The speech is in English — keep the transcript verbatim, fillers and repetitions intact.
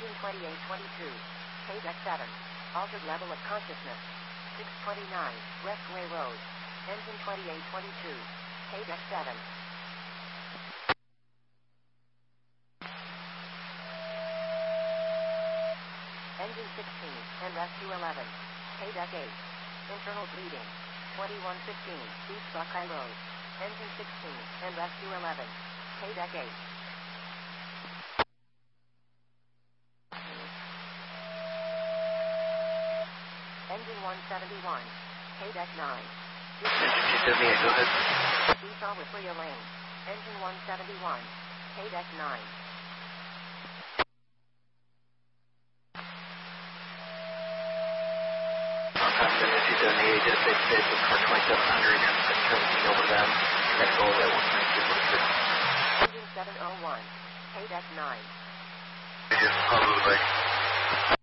Engine twenty-eight twenty-two. K deck seven. Altered level of consciousness. six twenty-nine. Westway Road. Engine twenty-eight twenty-two. K deck seven. Engine sixteen, and Rescue eleven. K deck eight. Internal bleeding. twenty-one fifteen, East Buckeye Road. Engine sixteen, and Rescue eleven. K deck eight. Engine one seventy-one. K deck nine. Engine two seventy-eight, go ahead. Seesaw with Leah Lane. Engine one seventy-one. K deck nine. two seventy-eight, just stay safe with car twenty-seven hundred and six seventeen over them. Connect all that one nine two four six. Engine seven oh one. K deck nine.